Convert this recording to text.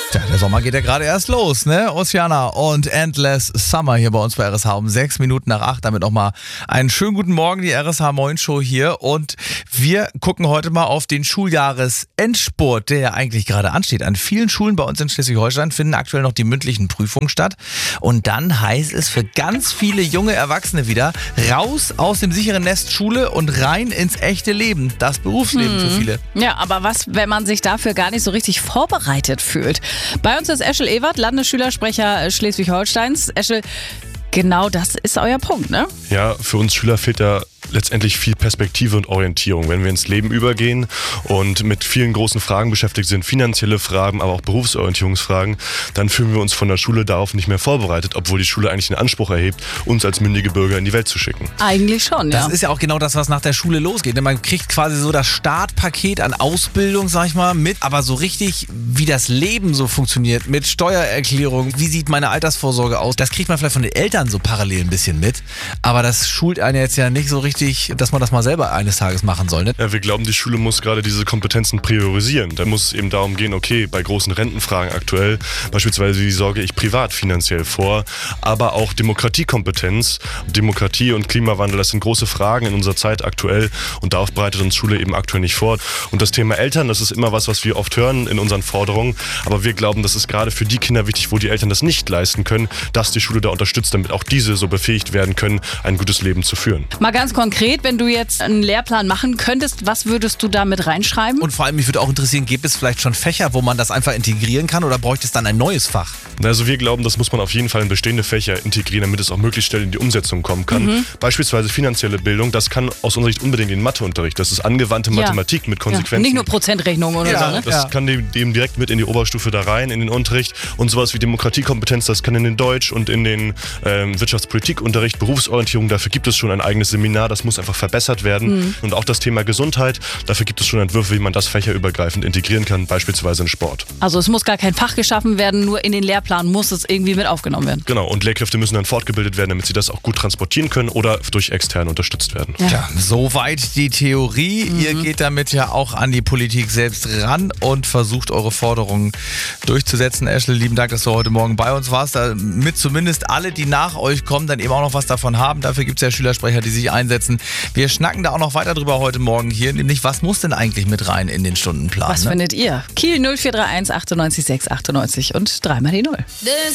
Tja, der Sommer geht ja gerade erst los, ne? Oceana und Endless Summer hier bei uns bei RSH um 6 Minuten nach 8. Damit nochmal einen schönen guten Morgen, die RSH Moin Show hier. Und wir gucken heute mal auf den Schuljahresendspurt, der ja eigentlich gerade ansteht. An vielen Schulen bei uns in Schleswig-Holstein finden aktuell noch die mündlichen Prüfungen statt. Und dann heißt es für ganz viele junge Erwachsene wieder, raus aus dem sicheren Nest Schule und rein ins echte Leben. Das Berufsleben für viele. Ja, aber was, wenn man sich dafür gar nicht so richtig vorbereitet fühlt? Bei uns ist Eschel Ewert, Landesschülersprecher Schleswig-Holsteins. Eschel, genau das ist euer Punkt, ne? Ja, für uns Schüler fehlt da letztendlich viel Perspektive und Orientierung. Wenn wir ins Leben übergehen und mit vielen großen Fragen beschäftigt sind, finanzielle Fragen, aber auch Berufsorientierungsfragen, dann fühlen wir uns von der Schule darauf nicht mehr vorbereitet, obwohl die Schule eigentlich den Anspruch erhebt, uns als mündige Bürger in die Welt zu schicken. Eigentlich schon, ja. Das ist ja auch genau das, was nach der Schule losgeht. Man kriegt quasi so das Startpaket an Ausbildung, sag ich mal, mit, aber so richtig, wie das Leben so funktioniert, mit Steuererklärung, wie sieht meine Altersvorsorge aus, das kriegt man vielleicht von den Eltern so parallel ein bisschen mit, aber das schult einen jetzt ja nicht so richtig, dass man das mal selber eines Tages machen soll, ne? Ja, wir glauben, die Schule muss gerade diese Kompetenzen priorisieren. Da muss es eben darum gehen, okay, bei großen Rentenfragen aktuell, beispielsweise wie sorge ich privat finanziell vor, aber auch Demokratiekompetenz, Demokratie und Klimawandel, das sind große Fragen in unserer Zeit aktuell und darauf bereitet uns Schule eben aktuell nicht vor. Und das Thema Eltern, das ist immer was wir oft hören in unseren Forderungen, aber wir glauben, das ist gerade für die Kinder wichtig, wo die Eltern das nicht leisten können, dass die Schule da unterstützt, damit auch diese so befähigt werden können, ein gutes Leben zu führen. Mal ganz konkret, wenn du jetzt einen Lehrplan machen könntest, was würdest du da mit reinschreiben? Und vor allem, mich würde auch interessieren, gibt es vielleicht schon Fächer, wo man das einfach integrieren kann oder bräuchte es dann ein neues Fach? Also wir glauben, das muss man auf jeden Fall in bestehende Fächer integrieren, damit es auch möglichst schnell in die Umsetzung kommen kann. Beispielsweise finanzielle Bildung, das kann aus unserer Sicht unbedingt in Matheunterricht. Das ist angewandte Mathematik mit Konsequenzen. Nicht nur Prozentrechnung oder so, ne? Das kann dem direkt mit in die Oberstufe da rein, in den Unterricht. Und sowas wie Demokratiekompetenz, das kann in den Deutsch- und in den Wirtschaftspolitikunterricht, Berufsorientierung, dafür gibt es schon ein eigenes Seminar, das muss einfach verbessert werden. Und auch das Thema Gesundheit, dafür gibt es schon Entwürfe, wie man das fächerübergreifend integrieren kann, beispielsweise in Sport. Also es muss gar kein Fach geschaffen werden, nur in den Lehrplan muss es irgendwie mit aufgenommen werden. Genau, und Lehrkräfte müssen dann fortgebildet werden, damit sie das auch gut transportieren können oder durch externe unterstützt werden. Ja, soweit die Theorie. Ihr geht damit ja auch an die Politik selbst ran und versucht, eure Forderungen durchzusetzen. Eschel, lieben Dank, dass du heute Morgen bei uns warst, damit zumindest alle, die nach euch kommen, dann eben auch noch was davon haben. Dafür gibt es ja Schülersprecher, die sich einsetzen. Wir schnacken da auch noch weiter drüber heute Morgen hier, nämlich was muss denn eigentlich mit rein in den Stundenplan? Was findet ihr? Kiel 0431 98 6 98 und dreimal die 0.